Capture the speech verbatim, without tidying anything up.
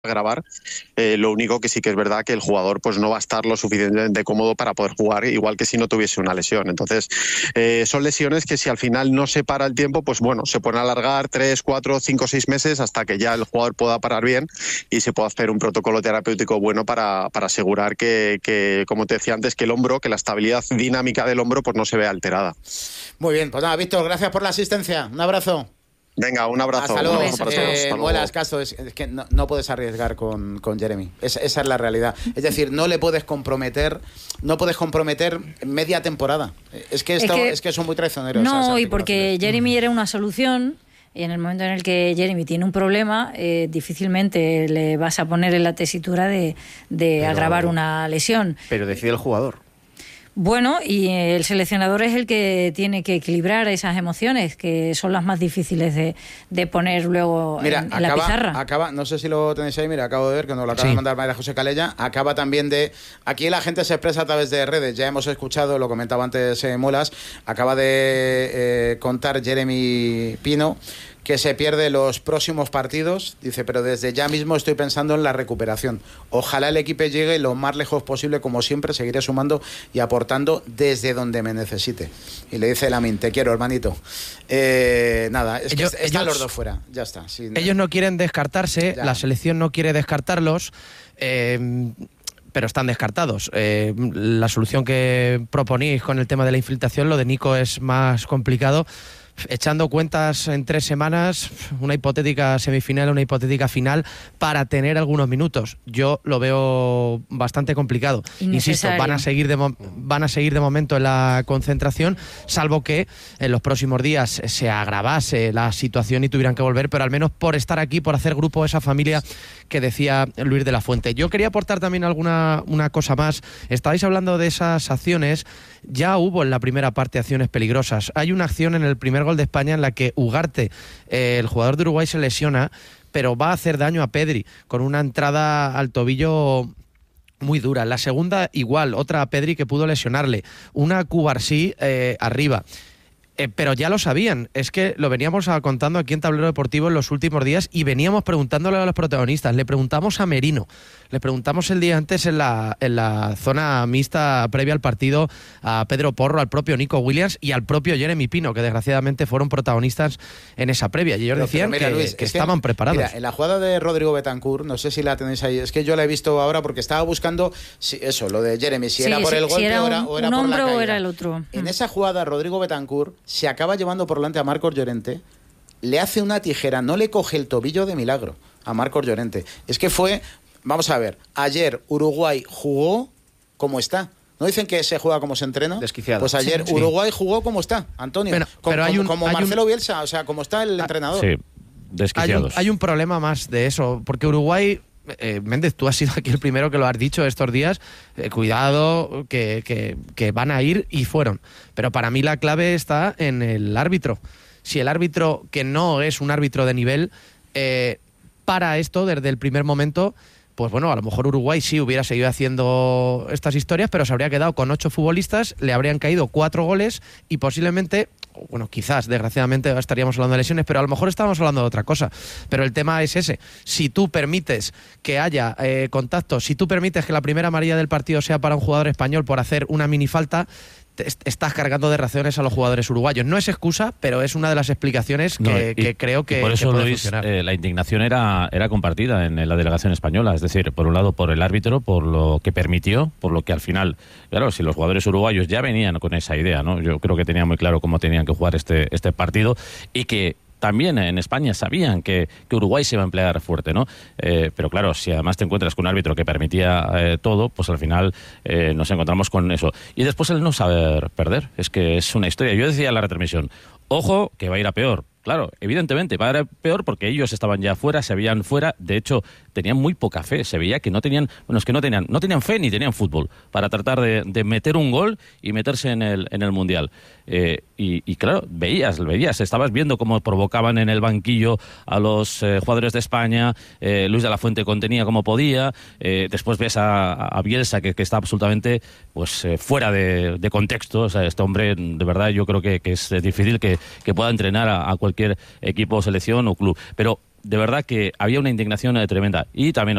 grabar, eh, lo único que sí que es verdad que el jugador pues no va a estar lo suficientemente cómodo para poder jugar, igual que si no tuviese una lesión. Entonces eh, son lesiones que si al final no se para el tiempo, pues bueno, se pueden alargar tres, cuatro, cinco, seis meses hasta que ya el jugador pueda parar bien y se pueda hacer un protocolo terapéutico bueno para, para asegurar que, que, como te decía antes, que el hombro, que la estabilidad dinámica del hombro pues no se vea alterada. Muy bien, pues nada, Víctor, gracias por la asistencia, un abrazo. Venga, un abrazo. Hasta luego. Un abrazo para todos. Eh, Muelas, Castro, es, es que no, no puedes arriesgar con, con Jeremy. Es, esa es la realidad. Es decir, no le puedes comprometer, no puedes comprometer media temporada. Es que esto, es que, es que son muy traicioneros. No, y porque Jeremy era una solución. Y en el momento en el que Jeremy tiene un problema, eh, difícilmente le vas a poner en la tesitura de, de pero, agravar una lesión. Pero decide el jugador. Bueno, y el seleccionador es el que tiene que equilibrar esas emociones, que son las más difíciles de, de poner luego mira, en, en acaba, la pizarra. Acaba, no sé si lo tenéis ahí, mira, acabo de ver que nos lo acaba sí. de mandar María José Calella. Acaba también de... Aquí la gente se expresa a través de redes, ya hemos escuchado, lo comentaba antes eh, Molas, acaba de eh, contar Jeremy Pino que se pierde los próximos partidos, dice, pero desde ya mismo estoy pensando en la recuperación. Ojalá el equipo llegue lo más lejos posible, como siempre, seguiré sumando y aportando desde donde me necesite. Y le dice Lamin, te quiero, hermanito. Eh, nada, es ellos, que están ellos, los dos fuera, ya está. Sí, ellos no quieren descartarse, ya. La selección no quiere descartarlos, eh, pero están descartados. Eh, la solución que proponéis con el tema de la infiltración, lo de Nico es más complicado. Echando cuentas en tres semanas, una hipotética semifinal, una hipotética final para tener algunos minutos. Yo lo veo bastante complicado. Insisto, van a seguir de mo- van a seguir de momento en la concentración, salvo que en los próximos días se agravase la situación y tuvieran que volver, pero al menos por estar aquí, por hacer grupo, esa familia que decía Luis de la Fuente. Yo quería aportar también alguna una cosa más. Estabais hablando de esas acciones. Ya hubo en la primera parte acciones peligrosas. Hay una acción en el primer gol de España en la que Ugarte, eh, el jugador de Uruguay, se lesiona, pero va a hacer daño a Pedri con una entrada al tobillo muy dura. La segunda igual, otra a Pedri que pudo lesionarle. Una a Cubarsí eh, arriba. Eh, pero ya lo sabían, es que lo veníamos contando aquí en Tablero Deportivo en los últimos días y veníamos preguntándole a los protagonistas. Le preguntamos a Merino, le preguntamos el día antes en la, en la zona mixta previa al partido a Pedro Porro, al propio Nico Williams y al propio Jeremy Pino, que desgraciadamente fueron protanistas en esa previa. Y ellos pero, decían pero mira, que, Luis, que estaban que, preparados. Mira, en la jugada de Rodrigo Betancourt, no sé si la tenéis ahí, es que yo la he visto ahora porque estaba buscando si, eso, lo de Jeremy, si sí, era por si, el golpe si era un, o era un por la caída. O era el otro. En esa jugada, Rodrigo Betancourt se acaba llevando por delante a Marcos Llorente, le hace una tijera, no le coge el tobillo de milagro a Marcos Llorente. Es que fue, vamos a ver, ayer Uruguay jugó como está. ¿No dicen que se juega como se entrena? Desquiciado. Pues ayer sí, Uruguay sí. jugó como está, Antonio. Pero, como, pero hay un, como hay Marcelo un... Bielsa, o sea, como está el entrenador. Sí, desquiciados. Hay un, hay un problema más de eso, porque Uruguay... Eh, Méndez, tú has sido aquí el primero que lo has dicho estos días, eh, cuidado que, que, que van a ir y fueron, pero para mí la clave está en el árbitro. Si el árbitro, que no es un árbitro de nivel, eh, para esto desde el primer momento, pues bueno, a lo mejor Uruguay sí hubiera seguido haciendo estas historias, pero se habría quedado con ocho futbolistas, le habrían caído cuatro goles y posiblemente, bueno, quizás, desgraciadamente estaríamos hablando de lesiones, pero a lo mejor estábamos hablando de otra cosa. Pero el tema es ese. Si tú permites que haya eh, contacto, si tú permites que la primera amarilla del partido sea para un jugador español por hacer una minifalta, te estás cargando de raciones a los jugadores uruguayos. No es excusa, pero es una de las explicaciones que, no, y, que creo que, y por eso, que puede Luis, funcionar. Eh, la indignación era, era compartida en la delegación española. Es decir, por un lado por el árbitro, por lo que permitió, por lo que al final, claro, si los jugadores uruguayos ya venían con esa idea, ¿no? Yo creo que tenían muy claro cómo tenían que jugar este, este partido y que también en España sabían que, que Uruguay se iba a emplear fuerte, ¿no? Eh, pero claro, si además te encuentras con un árbitro que permitía eh, todo, pues al final eh, nos encontramos con eso. Y después el no saber perder, es que es una historia. Yo decía en la retransmisión, ojo, que va a ir a peor. Claro, evidentemente va a ir peor porque ellos estaban ya fuera, se veían fuera, de hecho tenían muy poca fe, se veía que no tenían, bueno, es que no tenían, no tenían fe ni tenían fútbol para tratar de, de meter un gol y meterse en el, en el Mundial. Eh, y, y claro, veías, veías, estabas viendo cómo provocaban en el banquillo a los eh, jugadores de España, eh, Luis de la Fuente contenía como podía, eh, después ves a, a Bielsa que, que está absolutamente pues eh, fuera de, de contexto, o sea, este hombre de verdad yo creo que, que es difícil que, que pueda entrenar a, a cualquier equipo, selección o club, pero de verdad que había una indignación tremenda. Y también